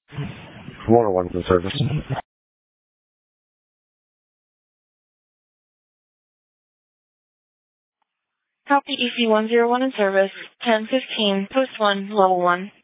101 in service. Copy EC101 in service, 1015, post 1, level 1.